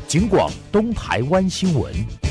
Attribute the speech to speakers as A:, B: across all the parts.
A: 警广东台湾新闻。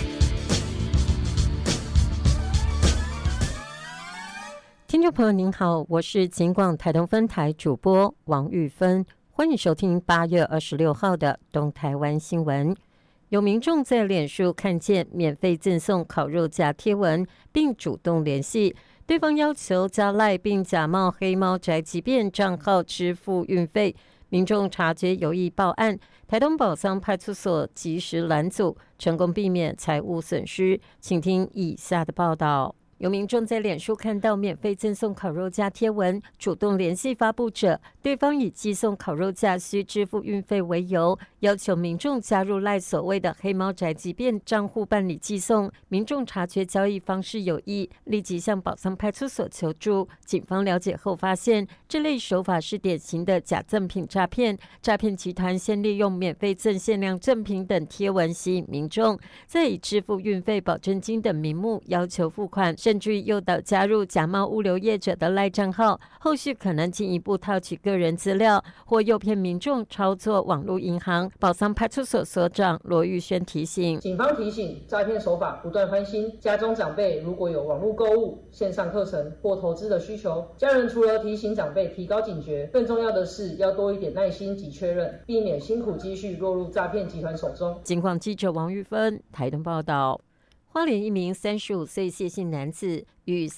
B: 听众朋友您好，我是警广台东分台主播王玉芬，欢迎收听8月26号的东台湾新闻。有民众在脸书看见免费赠送烤肉架贴文，并主动联系对方，要求加赖并假冒黑猫宅急便账号支付运费。民众察觉有意报案，台东宝桑派出所及时拦阻，成功避免财物损失。请听以下的报道。有民众在脸书看到免费赠送烤肉架贴文，主动联系发布者，对方以寄送烤肉架需支付运费为由，要求民众加入赖所谓的黑猫宅急便账户办理寄送。民众察觉交易方式有异，立即向宝桑派出所求助。警方了解后发现，这类手法是典型的假赠品诈骗。诈骗集团先利用免费赠限量赠品等贴文吸引民众，再以支付运费、保证金等名目要求付款，甚至诱导加入假冒物流业者的赖账号，后续可能进一步套取个人资料，或诱骗民众操作网络银行。宝桑派出所所长罗玉轩提醒，
C: 警方提醒，诈骗手法不断翻新，家中长辈如果有网络购物、线上课程或投资的需求，家人除了提醒长辈提高警觉，更重要的是要多一点耐心及确认，避免辛苦积蓄落入诈骗集团手中。
B: 警广记者王玉芬台东报道。花莲一名35岁谢姓男子与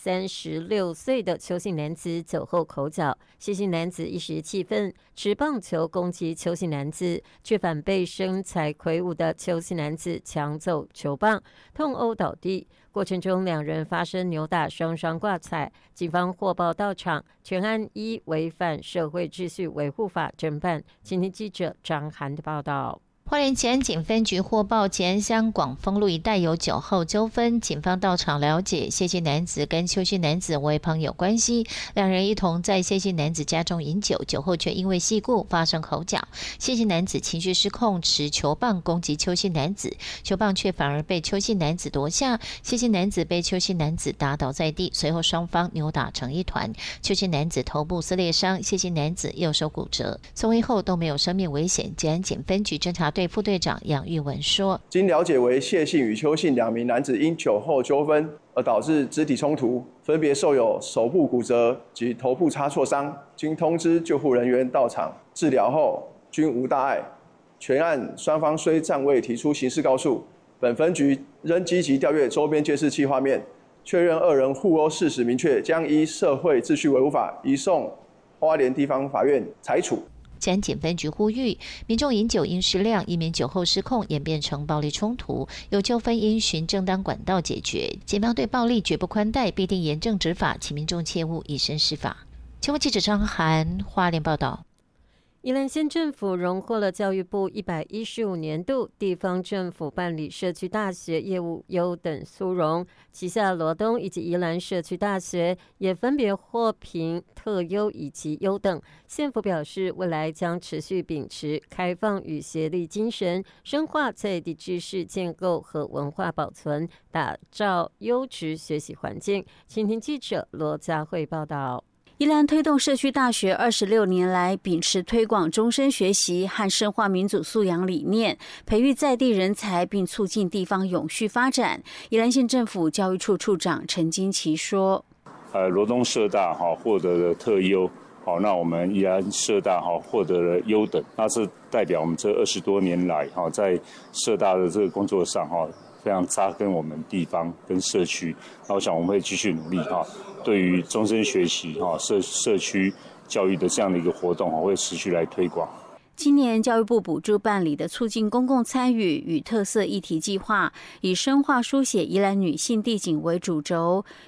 B: 36岁的邱姓男子酒后口角，谢姓男子一时气愤，持棒球攻击邱姓男子，却反被身材魁梧的邱姓男子抢走球棒，痛殴倒地。过程中两人发生扭打，双双挂彩。警方获报到场，全案依违反社会秩序维护法侦办。请听记者张涵的报道。
D: 花莲前安警分局获报，前安乡广丰路一带有酒后纠纷，警方到场了解，谢姓男子跟邱姓男子为朋友关系，两人一同在谢姓男子家中饮酒，酒后却因为细故发生口角，谢姓男子情绪失控，持球棒攻击邱姓男子，球棒却反而被邱姓男子夺下，谢姓男子被邱姓男子打倒在地，随后双方扭打成一团，邱姓男子头部撕裂伤，谢姓男子右手骨折，送医后都没有生命危险。前安警分局侦查队副队长杨玉文说，
E: 经了解为谢姓与邱姓两名男子因酒后纠纷而导致肢体冲突，分别受有手部骨折及头部擦挫伤，经通知救护人员到场治疗后均无大碍。全案双方虽暂未提出刑事告诉，本分局仍积极调阅周边监视器画面，确认二人互殴事实明确，将依社会秩序维护法移送花莲地方法院裁处。
D: 前安警分局呼吁民众饮酒应适量，以免酒后失控演变成暴力冲突，有纠纷应循正当管道解决。警方对暴力绝不宽待，必定严正执法，请民众切勿以身试法。前闻记者张涵花莲报道。
B: 宜兰县政府荣获了教育部115年度地方政府办理社区大学业务优等殊荣，旗下罗东以及宜兰社区大学也分别获评特优以及优等。县府表示，未来将持续秉持开放与协力精神，深化在地知识建构和文化保存，打造优质学习环境。请听记者罗佳慧报道。
F: 宜兰推动社区大学26年来，秉持推广终身学习和深化民主素养理念，培育在地人才，并促进地方永续发展。宜兰县政府教育处处长陈金奇说：“
G: 罗东社大获得了特优，那我们宜兰社大获得了优等，那是代表我们这20多年来在社大的这个工作上非常扎根我们地方跟社区，那我想我们会继续努力对于终身学习社区教育的这样的一个活动会持续来推广。”
F: 今年教育部补助办理的促进公共参与与特色议题计划，以深化书写宜兰女性地景为主轴，